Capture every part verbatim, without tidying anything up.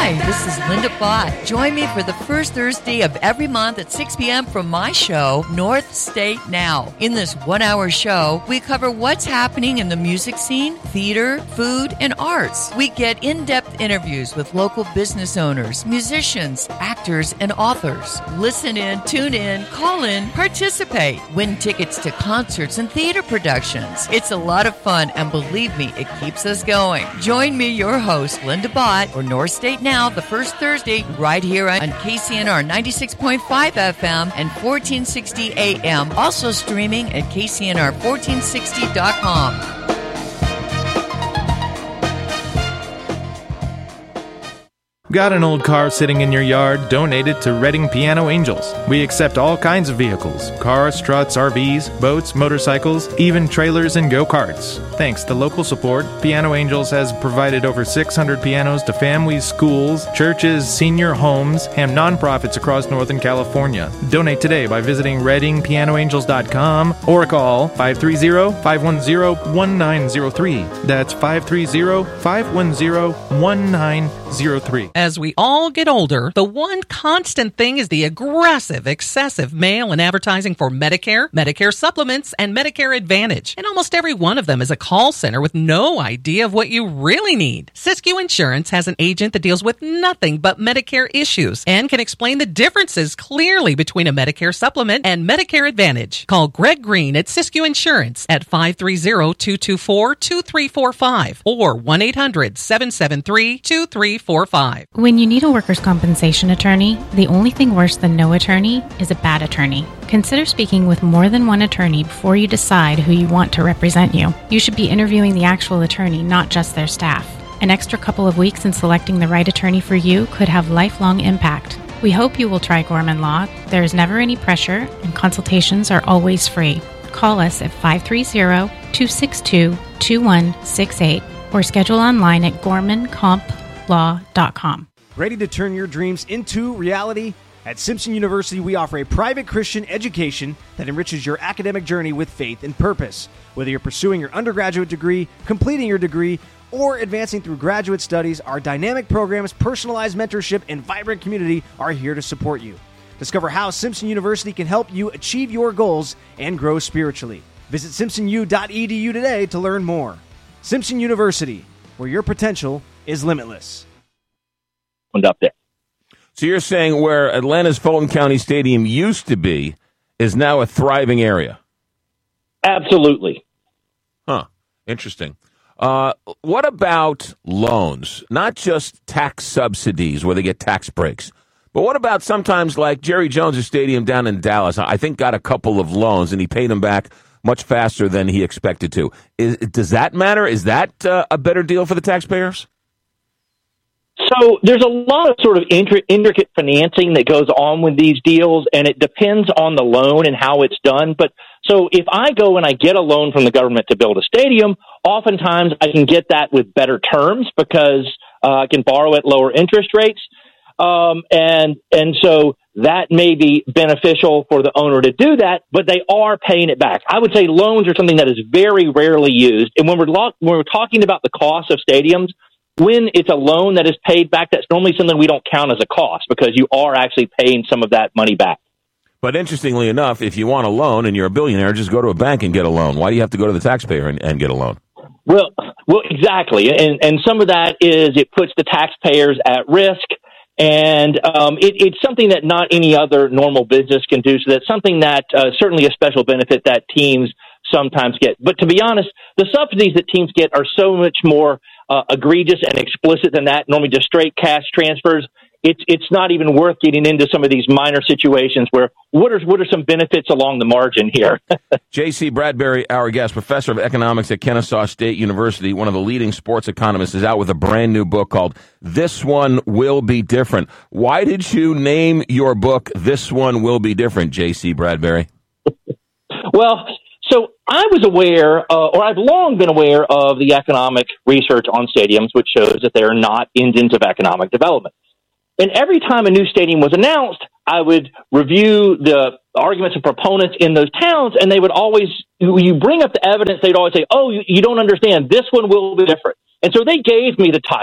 Hi, this is Linda Bott. Join me for the first Thursday of every month at six p.m. from my show, North State Now. In this one-hour show, we cover what's happening in the music scene, theater, food, and arts. We get in-depth interviews with local business owners, musicians, actors, and authors. Listen in, tune in, call in, participate, win tickets to concerts and theater productions. It's a lot of fun, and believe me, it keeps us going. Join me, your host, Linda Bott, for North State Now, the first Thursday, right here on K C N R ninety-six point five F M and fourteen sixty A M. Also streaming at K C N R fourteen sixty dot com. Got an old car sitting in your yard? Donate it to Reading Piano Angels. We accept all kinds of vehicles: cars, trucks, R Vs, boats, motorcycles, even trailers and go-karts. Thanks to local support, Piano Angels has provided over six hundred pianos to families, schools, churches, senior homes, and nonprofits across Northern California. Donate today by visiting reading piano angels dot com or call five three zero, five one zero, one nine zero three. That's five three zero, five one zero, one nine zero three. As we all get older, the one constant thing is the aggressive, excessive mail and advertising for Medicare, Medicare supplements, and Medicare Advantage. And almost every one of them is a call center with no idea of what you really need. Siskiyou Insurance has an agent that deals with nothing but Medicare issues and can explain the differences clearly between a Medicare supplement and Medicare Advantage. Call Greg Green at Siskiyou Insurance at five three zero, two two four, two three four five or one eight hundred, seven seven three, two three four five. When you need a workers' compensation attorney, the only thing worse than no attorney is a bad attorney. Consider speaking with more than one attorney before you decide who you want to represent you. You should be interviewing the actual attorney, not just their staff. An extra couple of weeks in selecting the right attorney for you could have lifelong impact. We hope you will try Gorman Law. There is never any pressure, and consultations are always free. Call us at five three zero, two six two, two one six eight or schedule online at gorman comp law dot com. Ready to turn your dreams into reality? At Simpson University, we offer a private Christian education that enriches your academic journey with faith and purpose. Whether you're pursuing your undergraduate degree, completing your degree, or advancing through graduate studies, our dynamic programs, personalized mentorship, and vibrant community are here to support you. Discover how Simpson University can help you achieve your goals and grow spiritually. Visit simpson u dot e d u today to learn more. Simpson University, where your potential is limitless. Up there. So you're saying where Atlanta's Fulton County Stadium used to be is now a thriving area? Absolutely. Huh. Interesting. Uh, what about loans? Not just tax subsidies where they get tax breaks, but what about sometimes like Jerry Jones' stadium down in Dallas? I think got a couple of loans and he paid them back much faster than he expected to. Is, does that matter? Is that uh, a better deal for the taxpayers? So there's a lot of sort of intricate financing that goes on with these deals, and it depends on the loan and how it's done. But so if I go and I get a loan from the government to build a stadium, oftentimes I can get that with better terms because uh, I can borrow at lower interest rates. Um, and and so that may be beneficial for the owner to do that, but they are paying it back. I would say loans are something that is very rarely used. And when we're, lo- when we're talking about the cost of stadiums, when it's a loan that is paid back, that's normally something we don't count as a cost because you are actually paying some of that money back. But interestingly enough, if you want a loan and you're a billionaire, just go to a bank and get a loan. Why do you have to go to the taxpayer and, and get a loan? Well, well, exactly. And, and some of that is it puts the taxpayers at risk. And um, it, it's something that not any other normal business can do. So that's something that uh, certainly a special benefit that teams sometimes get. But to be honest, the subsidies that teams get are so much more uh, egregious and explicit than that. Normally just straight cash transfers. It's it's not even worth getting into some of these minor situations where what are, what are some benefits along the margin here? J C Bradbury, our guest, professor of economics at Kennesaw State University, one of the leading sports economists, is out with a brand new book called This One Will Be Different. Why did you name your book This One Will Be Different, J C Bradbury? Well, so I was aware, uh, or I've long been aware of the economic research on stadiums, which shows that they are not engines of economic development. And every time a new stadium was announced, I would review the arguments of proponents in those towns, and they would always, when you bring up the evidence, they'd always say, oh, you, you don't understand, this one will be different. And so they gave me the title.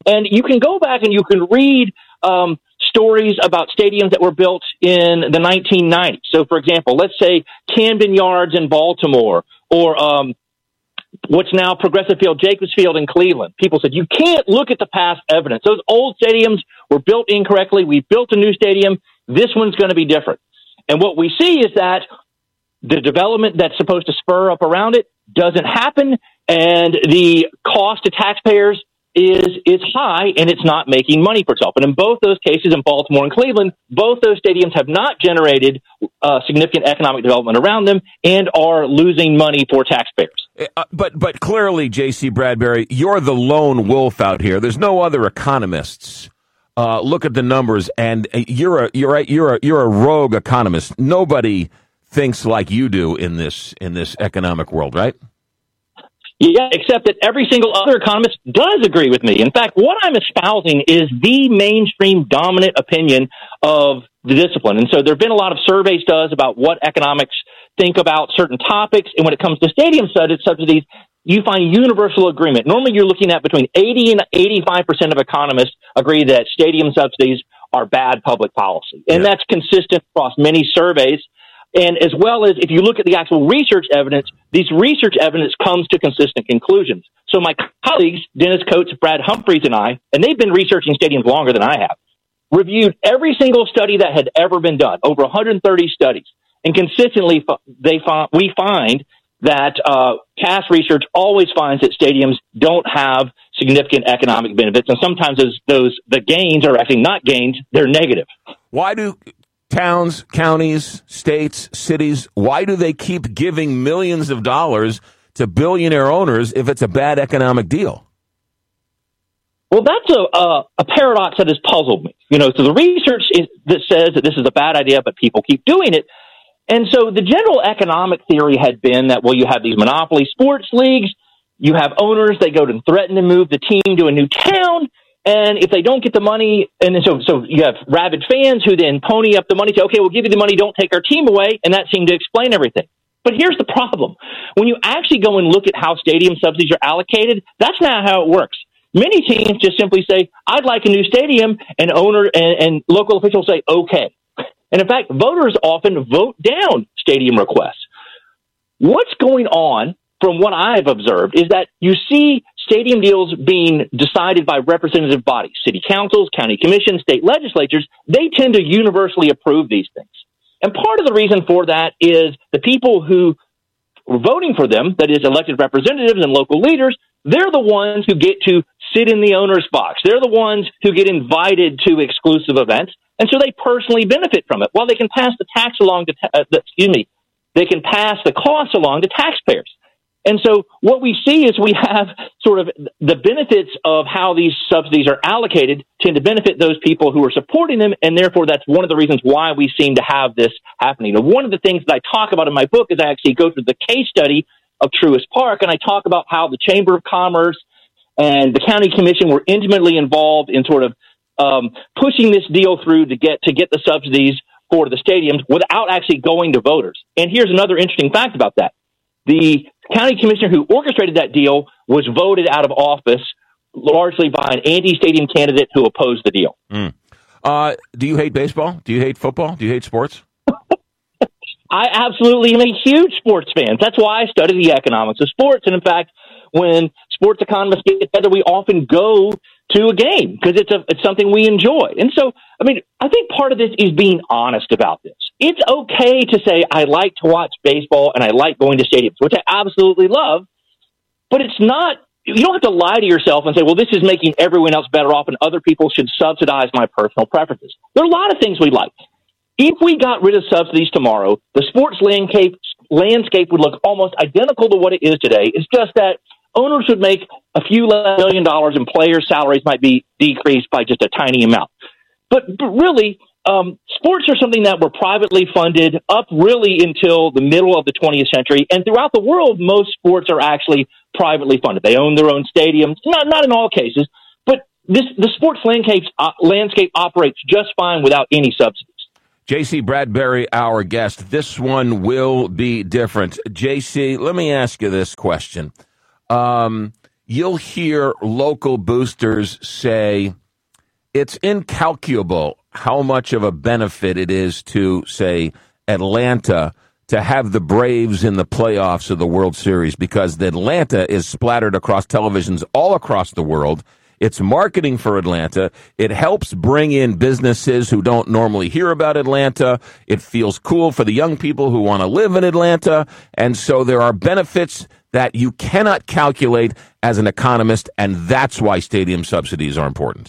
And you can go back and you can read um, stories about stadiums that were built in the nineteen nineties. So, for example, let's say Camden Yards in Baltimore, or um, what's now Progressive Field, Jacobs Field in Cleveland. People said, you can't look at the past evidence. Those old stadiums were built incorrectly. We built a new stadium. This one's going to be different. And what we see is that the development that's supposed to spur up around it doesn't happen, and the cost to taxpayers is is high, and it's not making money for itself. And in both those cases, in Baltimore and Cleveland, both those stadiums have not generated uh, significant economic development around them and are losing money for taxpayers. Uh, but but clearly, J C. Bradbury, you're the lone wolf out here. There's no other economists. Uh, look at the numbers, and you're a you're a, you're a, you're a rogue economist. Nobody thinks like you do in this in this economic world, right? Yeah, except that every single other economist does agree with me. In fact, what I'm espousing is the mainstream dominant opinion of the discipline. And so there have been a lot of surveys done about what economics think about certain topics. And when it comes to stadium subsidies, you find universal agreement. Normally you're looking at between eighty and eighty-five percent of economists agree that stadium subsidies are bad public policy. And yeah. that's consistent across many surveys. And as well as if you look at the actual research evidence, these research evidence comes to consistent conclusions. So my colleagues, Dennis Coates, Brad Humphreys, and I, and they've been researching stadiums longer than I have, reviewed every single study that had ever been done, over one hundred thirty studies. And consistently, they find, we find that uh, past research always finds that stadiums don't have significant economic benefits. And sometimes those, those the gains are actually not gains, they're negative. Why do towns, counties, states, cities, why do they keep giving millions of dollars to billionaire owners if it's a bad economic deal? Well, that's a, a, a paradox that has puzzled me. You know, so the research is, that says that this is a bad idea, but people keep doing it. And so the general economic theory had been that, well, you have these monopoly sports leagues, you have owners, they go to threaten to move the team to a new town, and if they don't get the money, and so so you have rabid fans who then pony up the money, say, okay, we'll give you the money, don't take our team away, and that seemed to explain everything. But here's the problem. When you actually go and look at how stadium subsidies are allocated, that's not how it works. Many teams just simply say, I'd like a new stadium, and owner and, and local officials say, okay. And in fact, voters often vote down stadium requests. What's going on, from what I've observed, is that you see stadium deals being decided by representative bodies, city councils, county commissions, state legislatures. They tend to universally approve these things. And part of the reason for that is the people who were voting for them, that is elected representatives and local leaders, they're the ones who get to sit in the owner's box. They're the ones who get invited to exclusive events. And so they personally benefit from it. While they can pass the tax along to, ta- uh, the, excuse me, they can pass the costs along to taxpayers. And so what we see is we have sort of the benefits of how these subsidies are allocated tend to benefit those people who are supporting them. And therefore, that's one of the reasons why we seem to have this happening. And one of the things that I talk about in my book is I actually go through the case study of Truist Park, and I talk about how the Chamber of Commerce and the county commission were intimately involved in sort of um, pushing this deal through to get to get the subsidies for the stadiums without actually going to voters. And here's another interesting fact about that. The county commissioner who orchestrated that deal was voted out of office largely by an anti-stadium candidate who opposed the deal. Mm. Uh, do you hate baseball? Do you hate football? Do you hate sports? I absolutely am a huge sports fan. That's why I study the economics of sports. And in fact, when sports economists get together, we often go to a game because it's a, it's something we enjoy. And so, I mean, I think part of this is being honest about this. It's okay to say, I like to watch baseball and I like going to stadiums, which I absolutely love, but it's not, you don't have to lie to yourself and say, well, this is making everyone else better off and other people should subsidize my personal preferences. There are a lot of things we like. If we got rid of subsidies tomorrow, the sports landscape, landscape would look almost identical to what it is today. It's just that owners would make a few million dollars and players' salaries might be decreased by just a tiny amount. But, but really, um, sports are something that were privately funded up really until the middle of the twentieth century. And throughout the world, most sports are actually privately funded. They own their own stadiums, not not in all cases, but this the sports landscape, uh, landscape operates just fine without any subsidies. J C. Bradbury, our guest. This one will be different. J C, let me ask you this question. Um, you'll hear local boosters say it's incalculable how much of a benefit it is to, say, Atlanta to have the Braves in the playoffs of the World Series, because the Atlanta is splattered across televisions all across the world. It's marketing for Atlanta. It helps bring in businesses who don't normally hear about Atlanta. It feels cool for the young people who want to live in Atlanta. And so there are benefits that you cannot calculate as an economist, and that's why stadium subsidies are important.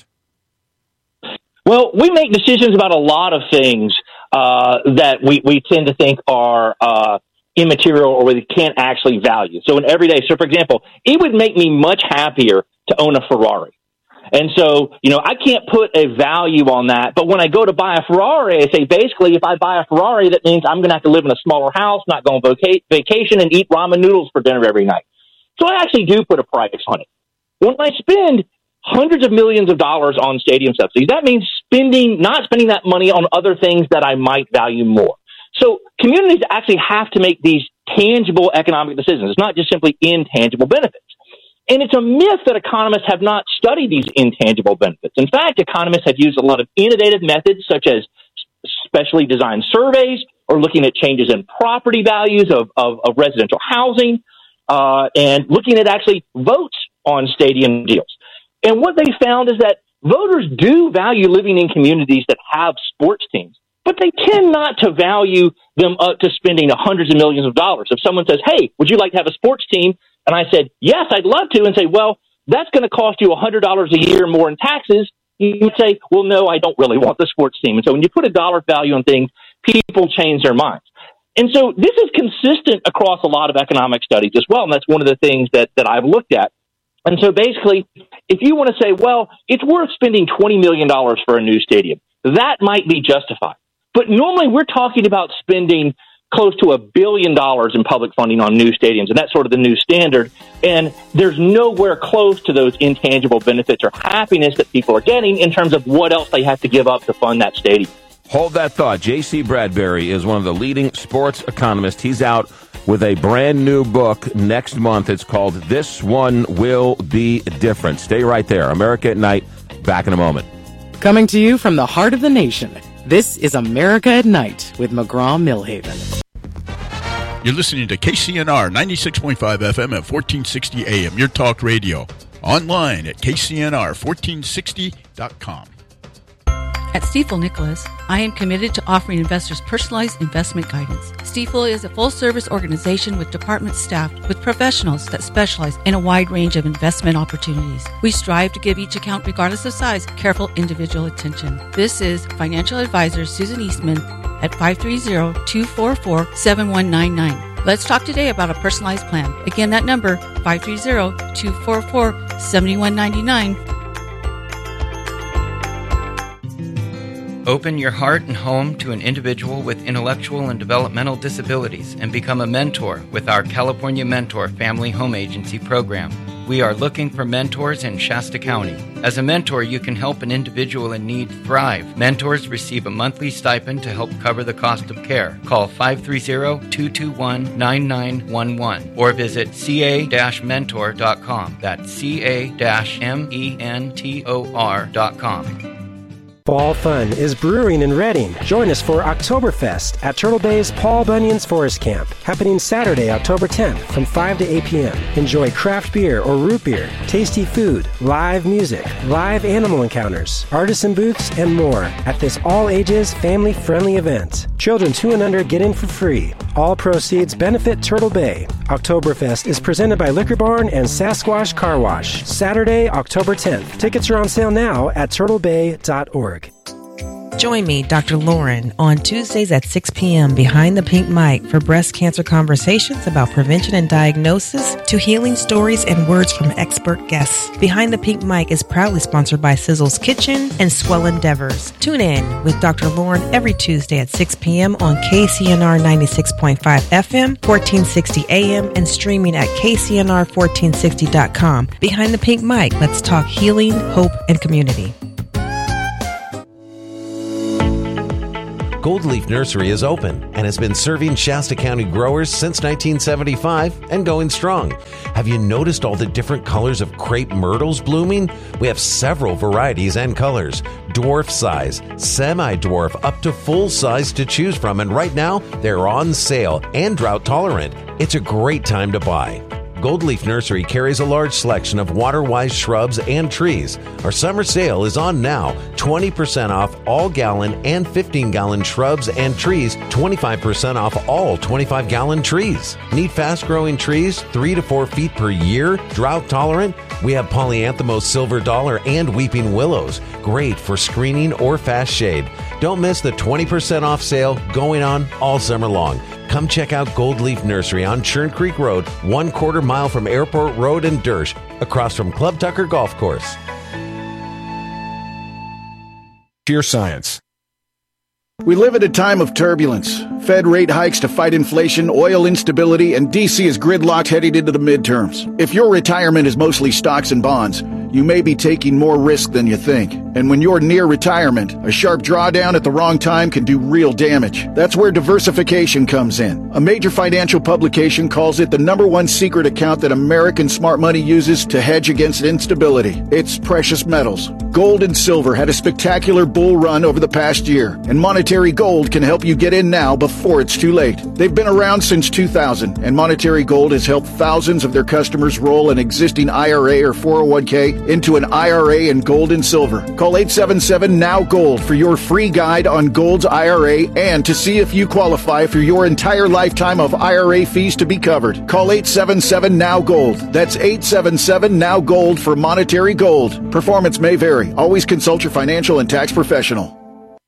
Well, we make decisions about a lot of things uh, that we, we tend to think are uh, immaterial or we can't actually value. So in everyday, so for example, it would make me much happier to own a Ferrari. And so, you know, I can't put a value on that. But when I go to buy a Ferrari, I say, basically, if I buy a Ferrari, that means I'm going to have to live in a smaller house, not go on vaca- vacation, and eat ramen noodles for dinner every night. So I actually do put a price on it. When I spend hundreds of millions of dollars on stadium subsidies, that means spending, not spending that money on other things that I might value more. So communities actually have to make these tangible economic decisions. It's not just simply intangible benefits. And it's a myth that economists have not studied these intangible benefits. In fact, economists have used a lot of innovative methods, such as specially designed surveys or looking at changes in property values of, of, of residential housing, uh, and looking at actually votes on stadium deals. And what they found is that voters do value living in communities that have sports teams, but they tend not to value them up to spending hundreds of millions of dollars. If someone says, hey, would you like to have a sports team? And I said, yes, I'd love to, and say, well, that's going to cost you one hundred dollars a year more in taxes. You would say, well, no, I don't really want the sports team. And so when you put a dollar value on things, people change their minds. And so this is consistent across a lot of economic studies as well, and that's one of the things that, that I've looked at. And so basically, if you want to say, well, it's worth spending twenty million dollars for a new stadium, that might be justified. But normally we're talking about spending close to a billion dollars in public funding on new stadiums, and that's sort of the new standard. And there's nowhere close to those intangible benefits or happiness that people are getting in terms of what else they have to give up to fund that stadium. Hold that thought. J C Bradbury is one of the leading sports economists. He's out with a brand new book next month. It's called This One Will Be Different. Stay right there. America at Night. Back in a moment. Coming to you from the heart of the nation, this is America at Night with McGraw-Millhaven. You're listening to K C N R ninety-six point five F M at fourteen sixty A M, your talk radio. Online at K C N R fourteen sixty dot com. At Stifel Nicholas, I am committed to offering investors personalized investment guidance. Stifel is a full-service organization with departments staffed with professionals that specialize in a wide range of investment opportunities. We strive to give each account, regardless of size, careful individual attention. This is financial advisor Susan Eastman at five three zero, two four four, seven one nine nine. Let's talk today about a personalized plan. Again, that number, five three zero, two four four, seven one nine nine. Open your heart and home to an individual with intellectual and developmental disabilities and become a mentor with our California Mentor Family Home Agency program. We are looking for mentors in Shasta County. As a mentor, you can help an individual in need thrive. Mentors receive a monthly stipend to help cover the cost of care. Call five three zero, two two one, nine nine one one or visit c a dash mentor dot com. That's c a dash mentor dot com. Fall fun is brewing in Redding. Join us for Oktoberfest at Turtle Bay's Paul Bunyan's Forest Camp, happening Saturday, October tenth from five to eight p.m. Enjoy craft beer or root beer, tasty food, live music, live animal encounters, artisan booths, and more at this all-ages, family-friendly event. Children two and under get in for free. All proceeds benefit Turtle Bay. Oktoberfest is presented by Liquor Barn and Sasquatch Car Wash. Saturday, October tenth. Tickets are on sale now at turtle bay dot org. Join me, Doctor Lauren, on Tuesdays at six p.m. behind the pink mic for breast cancer conversations about prevention and diagnosis to healing stories and words from expert guests. Behind the Pink Mic is proudly sponsored by Sizzle's Kitchen and Swell Endeavors. Tune in with Doctor Lauren every Tuesday at six p.m. on K C N R ninety-six point five F M, fourteen sixty A M, and streaming at K C N R fourteen sixty dot com. Behind the Pink Mic, let's talk healing, hope, and community. Gold Leaf Nursery is open and has been serving Shasta County growers since nineteen seventy-five and going strong. Have you noticed all the different colors of crepe myrtles blooming? We have several varieties and colors, dwarf size, semi-dwarf, up to full size to choose from, and right now they're on sale and drought tolerant. It's a great time to buy. Gold Leaf Nursery carries a large selection of water-wise shrubs and trees. Our summer sale is on now. twenty percent off all gallon and fifteen gallon shrubs and trees. twenty-five percent off all twenty-five gallon trees. Need fast-growing trees, three to four feet per year, drought tolerant? We have polyanthemous silver dollar and weeping willows. Great for screening or fast shade. Don't miss the twenty percent off sale going on all summer long. Come check out Gold Leaf Nursery on Churn Creek Road, one quarter mile from Airport Road and Dersh, across from Club Tucker Golf Course. Pure science. We live at a time of turbulence. Fed rate hikes to fight inflation, oil instability, and D C is gridlocked heading into the midterms. If your retirement is mostly stocks and bonds, you may be taking more risk than you think. And when you're near retirement, a sharp drawdown at the wrong time can do real damage. That's where diversification comes in. A major financial publication calls it the number one secret account that American smart money uses to hedge against instability. It's precious metals. Gold and silver had a spectacular bull run over the past year, and Monetary Gold can help you get in now before it's too late. They've been around since two thousand, and Monetary Gold has helped thousands of their customers roll an existing I R A or four oh one k into an I R A in gold and silver. Call eight seven seven N O W Gold for your free guide on Gold's I R A and to see if you qualify for your entire lifetime of I R A fees to be covered. Call eight seven seven N O W Gold. That's eight seven seven N O W Gold for Monetary Gold. Performance may vary. Always consult your financial and tax professional.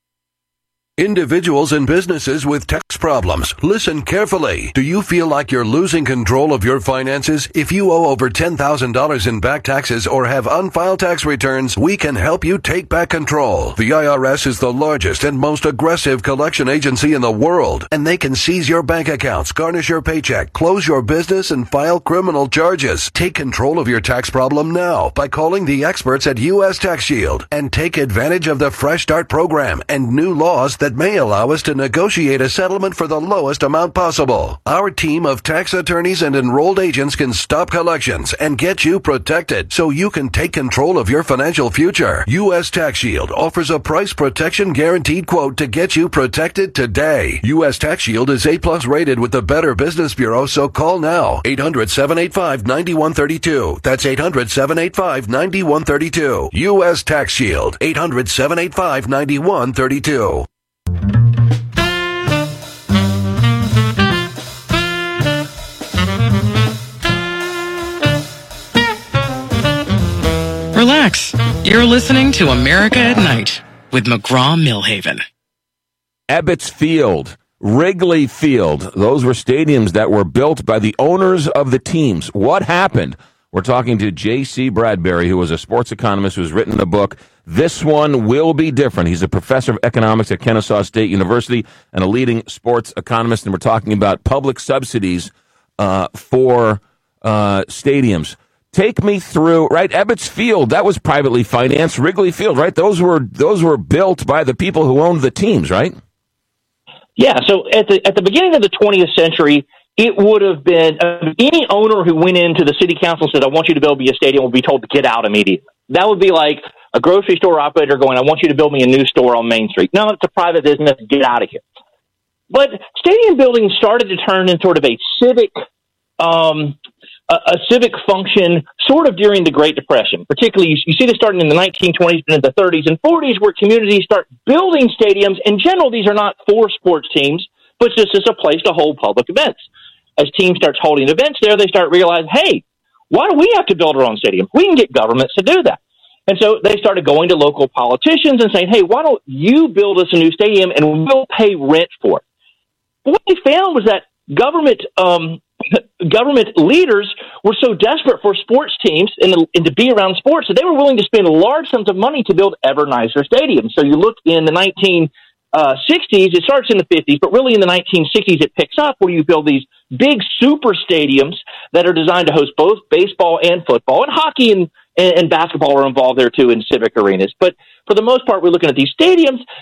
Individuals and businesses with tax problems, listen carefully. Do you feel like you're losing control of your finances? If you owe over ten thousand dollars in back taxes or have unfiled tax returns, we can help you take back control. The I R S is the largest and most aggressive collection agency in the world, and they can seize your bank accounts, garnish your paycheck, close your business, and file criminal charges. Take control of your tax problem now by calling the experts at U S Tax Shield and take advantage of the Fresh Start program and new laws that that may allow us to negotiate a settlement for the lowest amount possible. Our team of tax attorneys and enrolled agents can stop collections and get you protected so you can take control of your financial future. U S Tax Shield offers a price protection guaranteed quote to get you protected today. U S Tax Shield is A plus rated with the Better Business Bureau, so call now. eight hundred, seven eight five, nine one three two. That's eight hundred, seven eight five, nine one three two. U S Tax Shield. eight hundred, seven eight five, nine one three two. Relax. You're listening to America at Night with McGraw-Millhaven. Ebbets Field, Wrigley Field, those were stadiums that were built by the owners of the teams. What happened? We're talking to J C Bradbury, who was a sports economist who's written a book, This One Will Be Different. He's a professor of economics at Kennesaw State University and a leading sports economist, and we're talking about public subsidies uh, for uh, stadiums. Take me through, right, Ebbets Field, that was privately financed. Wrigley Field, right, those were those were built by the people who owned the teams, right? Yeah, so at the at the beginning of the twentieth century, it would have been uh, any owner who went into the city council and said, I want you to build me a stadium, would be told to get out immediately. That would be like a grocery store operator going, I want you to build me a new store on Main Street. No, it's a private business, get out of here. But stadium building started to turn into sort of a civic um A, a civic function sort of during the Great Depression. Particularly, you, you see this starting in the nineteen twenties and in the thirties and forties, where communities start building stadiums. In general, these are not for sports teams, but just as a place to hold public events. As teams start holding events there, they start realizing, hey, why do we have to build our own stadium? We can get governments to do that. And so they started going to local politicians and saying, hey, why don't you build us a new stadium and we'll pay rent for it? But what they found was that government um, government leaders were so desperate for sports teams and, the, and to be around sports that they were willing to spend large sums of money to build ever nicer stadiums. So you look in the nineteen sixties, it starts in the fifties, but really in the nineteen sixties it picks up where you build these big super stadiums that are designed to host both baseball and football, and hockey and, and, and basketball are involved there too in civic arenas. But for the most part, we're looking at these stadiums.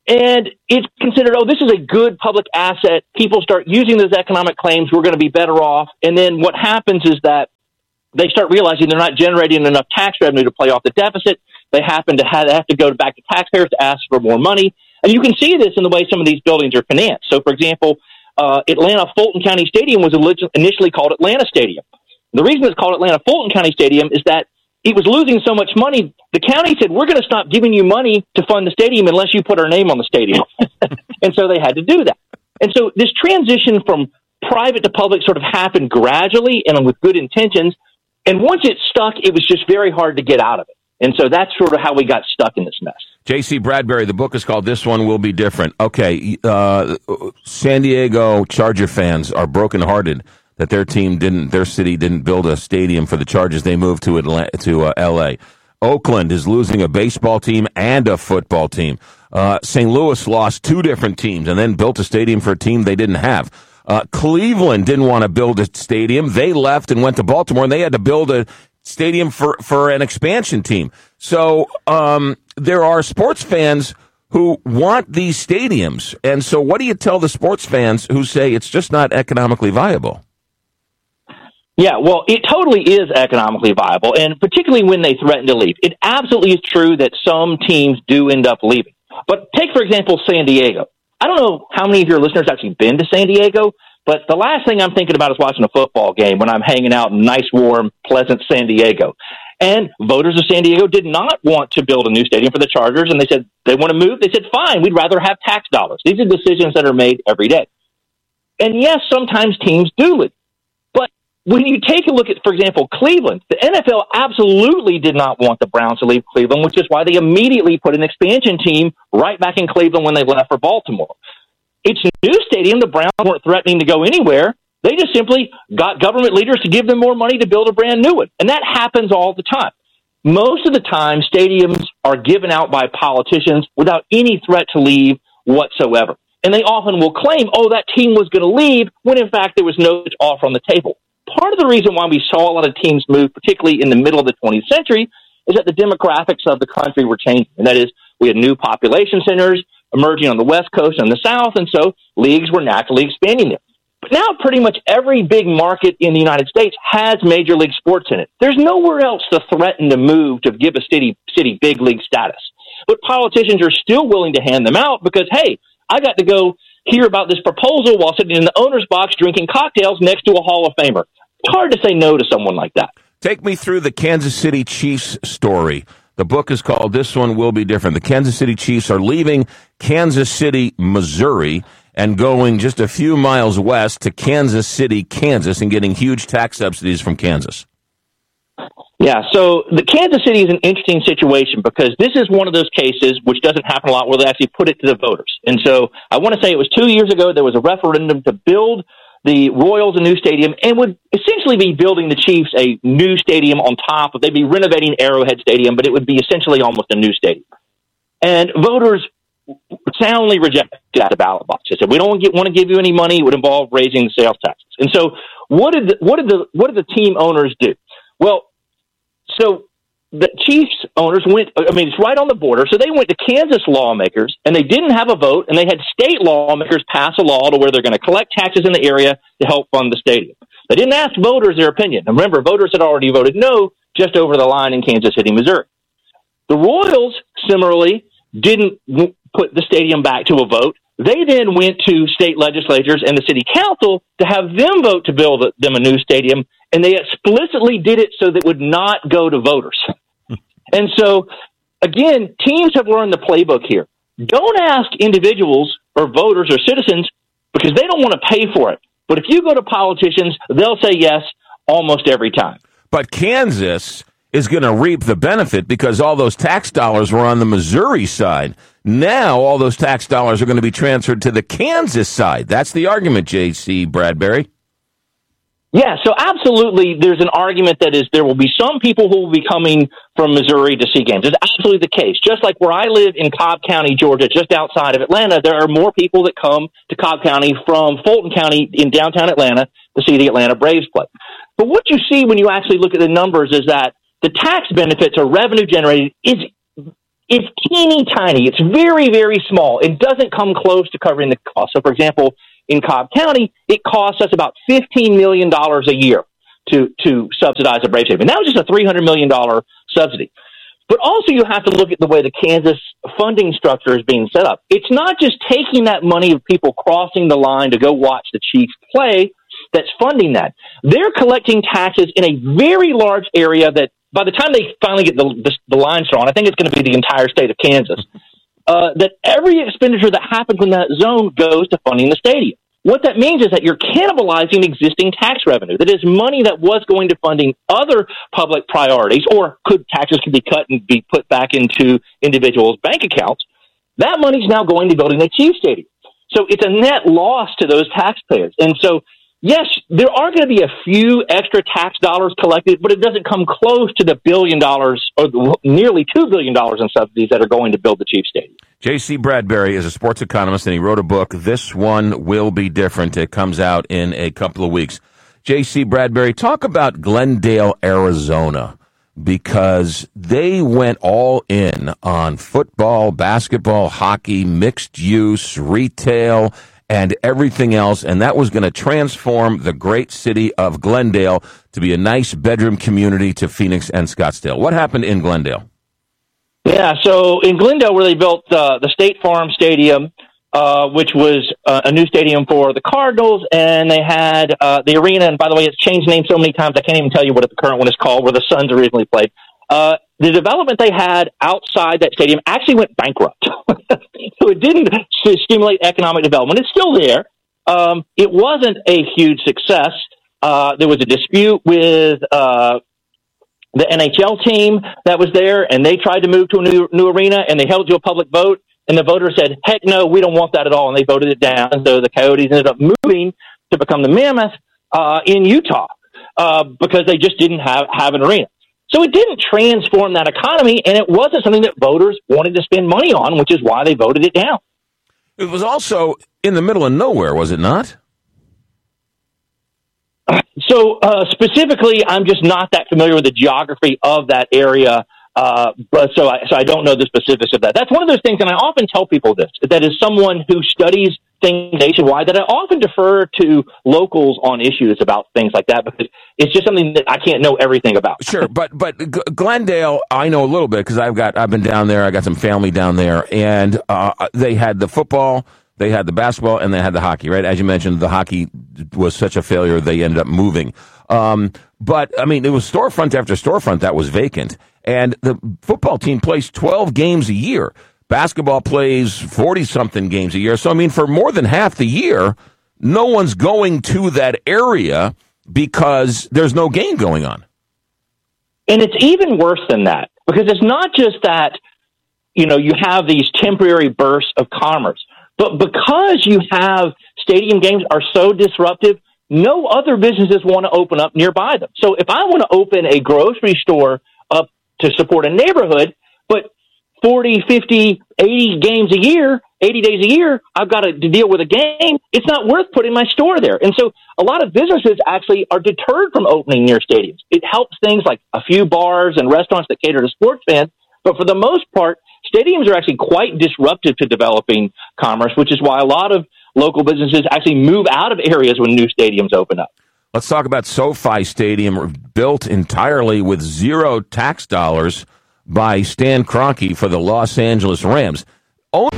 And it's considered, oh, this is a good public asset. People start using those economic claims. We're going to be better off. And then what happens is that they start realizing they're not generating enough tax revenue to play off the deficit. They happen to have, have to go back to taxpayers to ask for more money. And you can see this in the way some of these buildings are financed. So, for example, uh, Atlanta Fulton County Stadium was initially called Atlanta Stadium. The reason it's called Atlanta Fulton County Stadium is that it was losing so much money. The county said, we're going to stop giving you money to fund the stadium unless you put our name on the stadium. And so they had to do that. And so this transition from private to public sort of happened gradually and with good intentions. And once it stuck, it was just very hard to get out of it. And so that's sort of how we got stuck in this mess. J C. Bradbury, the book is called This One Will Be Different. Okay, uh, San Diego Charger fans are brokenhearted that their team didn't, their city didn't build a stadium for the Chargers. They moved to Atlanta, to uh, L A. Oakland is losing a baseball team and a football team. Uh, Saint Louis lost two different teams and then built a stadium for a team they didn't have. Uh, Cleveland didn't want to build a stadium. They left and went to Baltimore, and they had to build a stadium for, for an expansion team. So um, there are sports fans who want these stadiums. And so what do you tell the sports fans who say it's just not economically viable? Yeah, well, it totally is economically viable, and particularly when they threaten to leave. It absolutely is true that some teams do end up leaving. But take, for example, San Diego. I don't know how many of your listeners actually been to San Diego, but the last thing I'm thinking about is watching a football game when I'm hanging out in nice, warm, pleasant San Diego. And voters of San Diego did not want to build a new stadium for the Chargers, and they said they want to move. They said, fine, we'd rather have tax dollars. These are decisions that are made every day. And yes, sometimes teams do leave. When you take a look at, for example, Cleveland, the N F L absolutely did not want the Browns to leave Cleveland, which is why they immediately put an expansion team right back in Cleveland when they left for Baltimore. It's a new stadium. The Browns weren't threatening to go anywhere. They just simply got government leaders to give them more money to build a brand new one. And that happens all the time. Most of the time, stadiums are given out by politicians without any threat to leave whatsoever. And they often will claim, oh, that team was going to leave, when in fact there was no offer on the table. Part of the reason why we saw a lot of teams move, particularly in the middle of the twentieth century, is that the demographics of the country were changing. And that is, we had new population centers emerging on the West Coast and the South, and so leagues were naturally expanding them. But now pretty much every big market in the United States has major league sports in it. There's nowhere else to threaten to move to give a city, city big league status. But politicians are still willing to hand them out because, hey, I got to go hear about this proposal while sitting in the owner's box drinking cocktails next to a Hall of Famer. It's hard to say no to someone like that. Take me through the Kansas City Chiefs story. The book is called This One Will Be Different. The Kansas City Chiefs are leaving Kansas City, Missouri, and going just a few miles west to Kansas City, Kansas, and getting huge tax subsidies from Kansas. Yeah, so the Kansas City is an interesting situation because this is one of those cases which doesn't happen a lot where they actually put it to the voters. And so I want to say it was two years ago there was a referendum to build the Royals a new stadium and would essentially be building the Chiefs a new stadium on top of, they'd be renovating Arrowhead Stadium, but it would be essentially almost a new stadium. And voters soundly rejected at the ballot box. They said, we don't get, want to give you any money. It would involve raising the sales taxes. And so what did the, what did the, what did the team owners do? Well, so the Chiefs owners went, I mean, it's right on the border. So they went to Kansas lawmakers and they didn't have a vote, and they had state lawmakers pass a law to where they're going to collect taxes in the area to help fund the stadium. They didn't ask voters their opinion. And remember, voters had already voted no just over the line in Kansas City, Missouri. The Royals, similarly, didn't w- put the stadium back to a vote. They then went to state legislatures and the city council to have them vote to build them a new stadium, and they explicitly did it so that it would not go to voters. And so, again, teams have learned the playbook here. Don't ask individuals or voters or citizens because they don't want to pay for it. But if you go to politicians, they'll say yes almost every time. But Kansas is going to reap the benefit because all those tax dollars were on the Missouri side. Now all those tax dollars are going to be transferred to the Kansas side. That's the argument, J C. Bradbury. Yeah, so absolutely there's an argument that is there will be some people who will be coming from Missouri to see games. It's absolutely the case. Just like where I live in Cobb County, Georgia, just outside of Atlanta, there are more people that come to Cobb County from Fulton County in downtown Atlanta to see the Atlanta Braves play. But what you see when you actually look at the numbers is that the tax benefits or revenue generated is is teeny tiny. It's very, very small. It doesn't come close to covering the cost. So, for example, in Cobb County, it costs us about fifteen million dollars a year to, to subsidize a Braves Stadium. And that was just a three hundred million dollars subsidy. But also you have to look at the way the Kansas funding structure is being set up. It's not just taking that money of people crossing the line to go watch the Chiefs play that's funding that. They're collecting taxes in a very large area that by the time they finally get the, the, the lines drawn, I think it's going to be the entire state of Kansas, uh, that every expenditure that happens in that zone goes to funding the stadium. What that means is that you're cannibalizing existing tax revenue. That is money that was going to funding other public priorities, or could taxes could be cut and be put back into individuals' bank accounts. That money is now going to building a Chiefs stadium. So it's a net loss to those taxpayers. And so, yes, there are going to be a few extra tax dollars collected, but it doesn't come close to the billion dollars or the, nearly two billion dollars in subsidies that are going to build the Chiefs stadium. J C. Bradbury is a sports economist, and he wrote a book, This One Will Be Different. It comes out in a couple of weeks. J C. Bradbury, talk about Glendale, Arizona, because they went all in on football, basketball, hockey, mixed use, retail, and everything else, and that was going to transform the great city of Glendale to be a nice bedroom community to Phoenix and Scottsdale. What happened in Glendale? Yeah, so in Glendale, where they built uh, the State Farm Stadium, uh, which was uh, a new stadium for the Cardinals, and they had uh, the arena, and by the way, it's changed names so many times, I can't even tell you what the current one is called, where the Suns originally played. Uh, the development they had outside that stadium actually went bankrupt. So it didn't stimulate economic development. It's still there. Um, it wasn't a huge success. Uh, there was a dispute with uh, the N H L team that was there, and they tried to move to a new, new arena, and they held to a public vote, and the voters said, heck no, we don't want that at all, and they voted it down. And so the Coyotes ended up moving to become the Mammoth uh, in Utah uh, because they just didn't have, have an arena. So it didn't transform that economy, and it wasn't something that voters wanted to spend money on, which is why they voted it down. It was also in the middle of nowhere, was it not? So uh, specifically, I'm just not that familiar with the geography of that area, uh, but so I, so I don't know the specifics of that. That's one of those things, and I often tell people this, that is someone who studies things nationwide, that I often defer to locals on issues about things like that, because it's just something that I can't know everything about. Sure, but but G- Glendale, I know a little bit because I've got I've been down there. I got some family down there, and uh, they had the football, they had the basketball, and they had the hockey. Right, as you mentioned, the hockey was such a failure they ended up moving. Um, but I mean, it was storefront after storefront that was vacant, and the football team plays twelve games a year. Basketball plays forty-something games a year. So, I mean, for more than half the year, no one's going to that area because there's no game going on. And it's even worse than that, because it's not just that, you know, you have these temporary bursts of commerce, but because you have stadium games are so disruptive, no other businesses want to open up nearby them. So if I want to open a grocery store up to support a neighborhood, but forty, fifty, eighty games a year, eighty days a year, I've got to deal with a game, it's not worth putting my store there. And so a lot of businesses actually are deterred from opening near stadiums. It helps things like a few bars and restaurants that cater to sports fans, but for the most part, stadiums are actually quite disruptive to developing commerce, which is why a lot of local businesses actually move out of areas when new stadiums open up. Let's talk about SoFi Stadium, built entirely with zero tax dollars by Stan Kroenke for the Los Angeles Rams. Oh.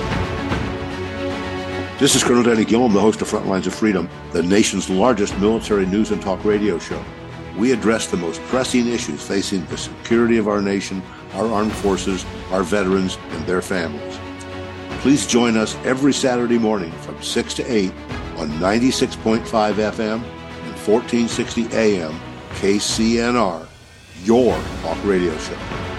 This is Colonel Danny Gillum, the host of Frontlines of Freedom, the nation's largest military news and talk radio show. We address the most pressing issues facing the security of our nation, our armed forces, our veterans, and their families. Please join us every Saturday morning from six to eight on ninety-six point five F M and fourteen sixty A M K C N R, your talk radio show.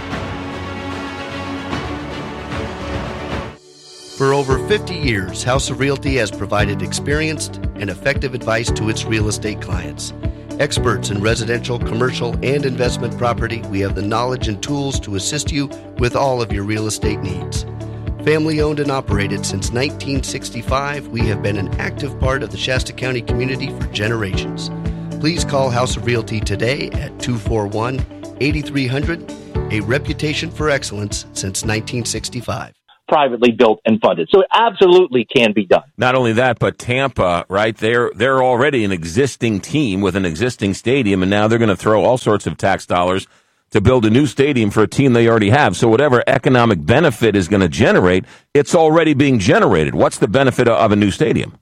For over fifty years, House of Realty has provided experienced and effective advice to its real estate clients. Experts in residential, commercial, and investment property, we have the knowledge and tools to assist you with all of your real estate needs. Family owned and operated since nineteen sixty-five, we have been an active part of the Shasta County community for generations. Please call House of Realty today at two four one, eight three zero zero a reputation for excellence since nineteen sixty-five. Privately built and funded. So it absolutely can be done. Not only that, but Tampa, right? They're they're already an existing team with an existing stadium, and now they're going to throw all sorts of tax dollars to build a new stadium for a team they already have. So whatever economic benefit is going to generate, it's already being generated. What's the benefit of a new stadium?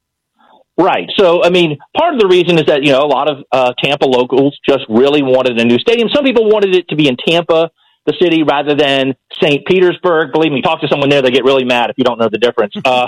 Right. So, I mean, part of the reason is that, you know, a lot of uh, Tampa locals just really wanted a new stadium. Some people wanted it to be in Tampa, the city, rather than Saint Petersburg. Believe me, talk to someone there, they get really mad if you don't know the difference. Uh,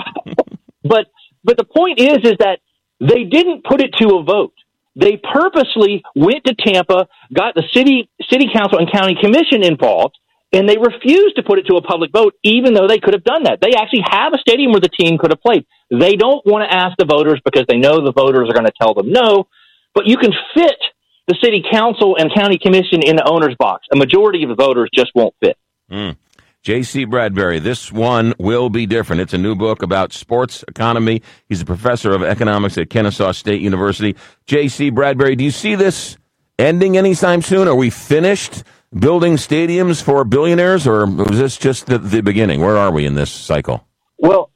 but but the point is, is that they didn't put it to a vote. They purposely went to Tampa, got the city city council and county commission involved, and they refused to put it to a public vote, even though they could have done that. They actually have a stadium where the team could have played. They don't want to ask the voters because they know the voters are going to tell them no, but you can fit the city council and county commission in the owner's box. A majority of the voters just won't fit. Mm. J C. Bradbury, this one will be different. It's a new book about sports economy. He's a professor of economics at Kennesaw State University. J C. Bradbury, do you see this ending anytime soon? Are we finished building stadiums for billionaires, or was this just the, the beginning? Where are we in this cycle? Well,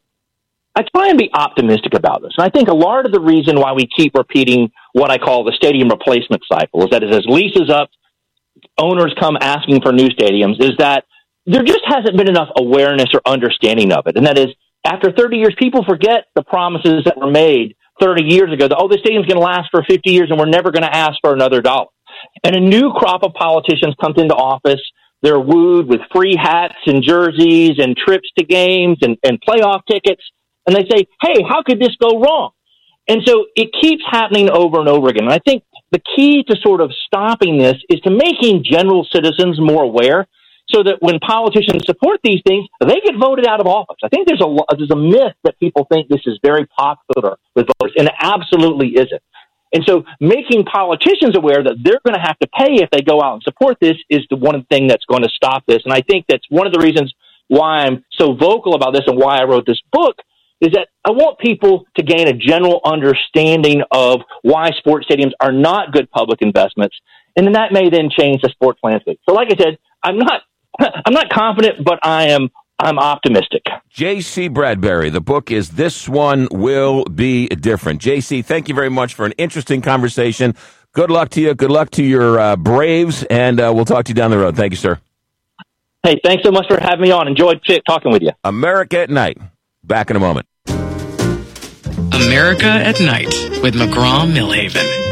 I try and be optimistic about this. And I think a lot of the reason why we keep repeating what I call the stadium replacement cycle is that as leases up, owners come asking for new stadiums, is that there just hasn't been enough awareness or understanding of it. And that is, after thirty years, people forget the promises that were made thirty years ago that, oh, this stadium's going to last for fifty years and we're never going to ask for another dollar. And a new crop of politicians comes into office. They're wooed with free hats and jerseys and trips to games and, and playoff tickets. And they say, hey, how could this go wrong? And so it keeps happening over and over again. And I think the key to sort of stopping this is to making general citizens more aware so that when politicians support these things, they get voted out of office. I think there's a, there's a myth that people think this is very popular with voters, and it absolutely isn't. And so making politicians aware that they're going to have to pay if they go out and support this is the one thing that's going to stop this. And I think that's one of the reasons why I'm so vocal about this and why I wrote this book, is that I want people to gain a general understanding of why sports stadiums are not good public investments, and then that may then change the sports landscape. So like I said, I'm not I'm not confident, but I am I'm optimistic. J C. Bradbury, the book is This One Will Be Different. J C, thank you very much for an interesting conversation. Good luck to you. Good luck to your uh, Braves, and uh, we'll talk to you down the road. Thank you, sir. Hey, thanks so much for having me on. Enjoyed talking with you. America at Night. Back in a moment. America at Night with McGraw-Millhaven.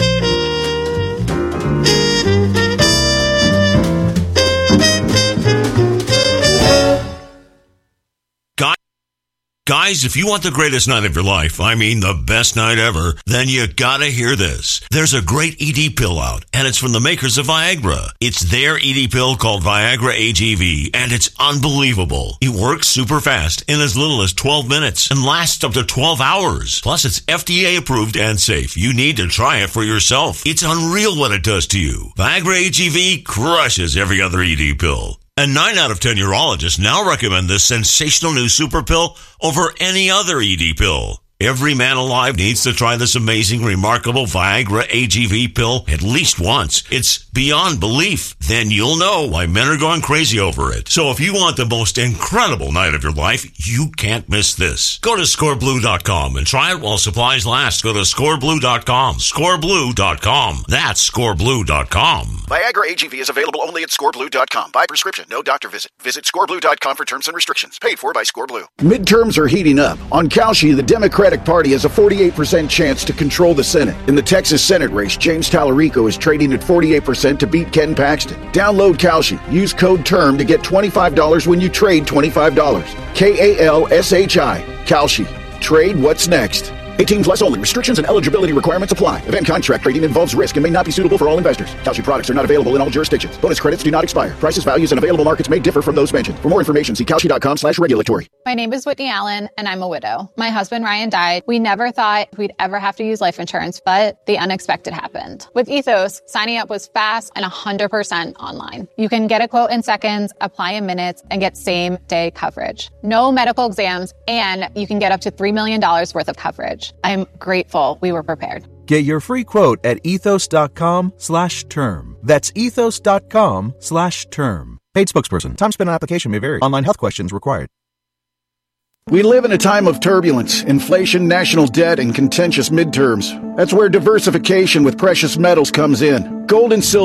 Guys, if you want the greatest night of your life, I mean the best night ever, then you gotta hear this. There's a great E D pill out, and it's from the makers of Viagra. It's their E D pill called Viagra A G V, and it's unbelievable. It works super fast in as little as twelve minutes and lasts up to twelve hours. Plus, it's F D A approved and safe. You need to try it for yourself. It's unreal what it does to you. Viagra A G V crushes every other E D pill. And nine out of ten urologists now recommend this sensational new super pill over any other E D pill. Every man alive needs to try this amazing, remarkable Viagra A G V pill at least once. It's beyond belief. Then you'll know why men are going crazy over it. So if you want the most incredible night of your life, you can't miss this. Go to score blue dot com and try it while supplies last. Go to score blue dot com. score blue dot com. That's score blue dot com. Viagra A G V is available only at score blue dot com. By prescription, no doctor visit. Visit score blue dot com for terms and restrictions. Paid for by ScoreBlue. Midterms are heating up. On Kalshi, the Democratic Party has a forty-eight percent chance to control the Senate. In the Texas Senate race, James Tallarico is trading at forty-eight percent to beat Ken Paxton. Download Kalshi. Use code TERM to get twenty-five dollars when you trade twenty-five dollars. K A L S H I. Kalshi. Trade what's next. eighteen plus only. Restrictions and eligibility requirements apply. Event contract trading involves risk and may not be suitable for all investors. Kalshi products are not available in all jurisdictions. Bonus credits do not expire. Prices, values, and available markets may differ from those mentioned. For more information, see kalshi dot com slash regulatory. My name is Whitney Allen, and I'm a widow. My husband, Ryan, died. We never thought we'd ever have to use life insurance, but the unexpected happened. With Ethos, signing up was fast and one hundred percent online. You can get a quote in seconds, apply in minutes, and get same-day coverage. No medical exams, and you can get up to three million dollars worth of coverage. I'm grateful we were prepared. Get your free quote at ethos.com slash term. That's ethos.com slash term. Paid spokesperson. Time spent on application may vary. Online health questions required. We live in a time of turbulence, inflation, national debt, and contentious midterms. That's where diversification with precious metals comes in. Gold and silver